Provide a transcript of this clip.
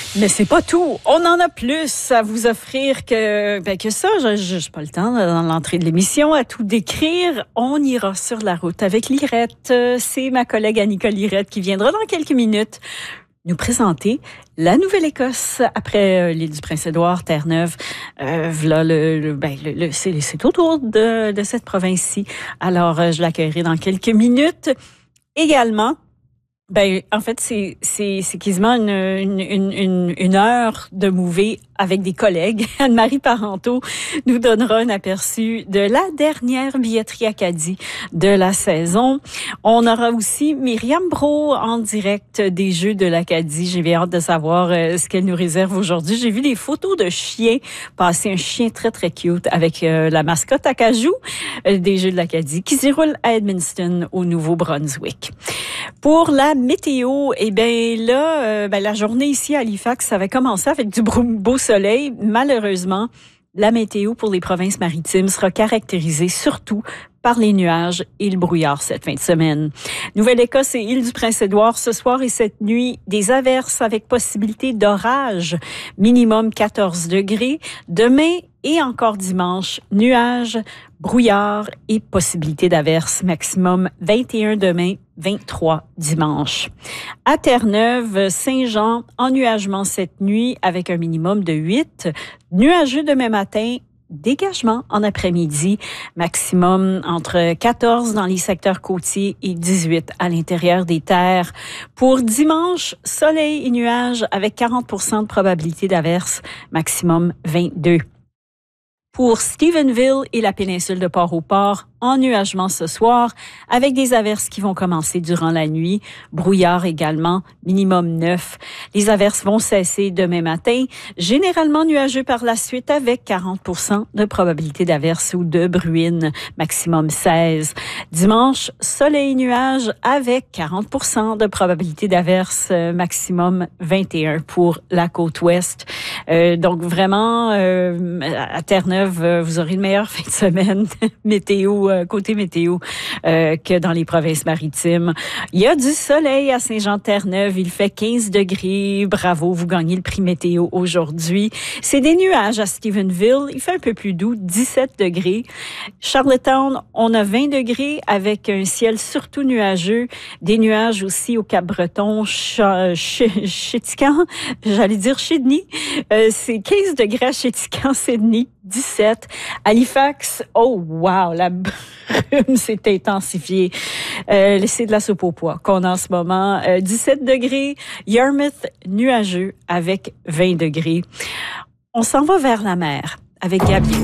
Mais c'est pas tout. On en a plus à vous offrir que ça. Je n'ai pas le temps dans l'entrée de l'émission à tout décrire. On ira sur la route avec Lirette. C'est ma collègue Annika Lirette qui viendra dans quelques minutes nous présenter la Nouvelle-Écosse après l'île du Prince-Édouard, Terre-Neuve. C'est autour de cette province-ci. Alors, je l'accueillerai dans quelques minutes. Également, en fait, c'est quasiment une heure de mouvée avec des collègues. Anne-Marie Parenteau nous donnera un aperçu de la dernière billetterie Acadie de la saison. On aura aussi Myriam Brault en direct des Jeux de l'Acadie. J'ai bien hâte de savoir ce qu'elle nous réserve aujourd'hui. J'ai vu des photos de chiens passer, un chien très, très cute avec la mascotte Acajou des Jeux de l'Acadie qui se déroule à Edmundston au Nouveau-Brunswick. Pour la météo, la journée ici à Halifax, ça va commencer avec du beau soleil. Malheureusement, la météo pour les provinces maritimes sera caractérisée surtout par les nuages et le brouillard cette fin de semaine. Nouvelle-Écosse et île du Prince-Édouard, ce soir et cette nuit, des averses avec possibilité d'orage, minimum 14 degrés. Demain et encore dimanche, nuages, brouillard et possibilité d'averses, maximum 21 demain, 23 dimanche. À Terre-Neuve, Saint-Jean, ennuagement cette nuit avec un minimum de 8. Nuageux demain matin, dégagement en après-midi, maximum entre 14 dans les secteurs côtiers et 18 à l'intérieur des terres. Pour dimanche, soleil et nuages avec 40% de probabilité d'averse, maximum 22. Pour Stephenville et la péninsule de Port-au-Port, ennuagement ce soir, avec des averses qui vont commencer durant la nuit. Brouillard également, minimum 9. Les averses vont cesser demain matin. Généralement nuageux par la suite avec 40% de probabilité d'averse ou de bruine, maximum 16. Dimanche, soleil et nuages avec 40% de probabilité d'averse, maximum 21 pour la côte ouest. Donc vraiment, à Terre-Neuve, vous aurez une meilleure fin de semaine côté météo que dans les provinces maritimes. Il y a du soleil à Saint-Jean-Terre-Neuve. Il fait 15 degrés. Bravo, vous gagnez le prix météo aujourd'hui. C'est des nuages à Stephenville. Il fait un peu plus doux, 17 degrés. Charlottetown, on a 20 degrés avec un ciel surtout nuageux. Des nuages aussi au Cap-Breton, Chétican, j'allais dire Sydney. C'est 15 degrés à Chétican, Sydney. 17. Halifax, oh wow, la brume s'est intensifiée. C'est de la soupe au pois qu'on a en ce moment. 17 degrés. Yarmouth, nuageux avec 20 degrés. On s'en va vers la mer avec Gabi.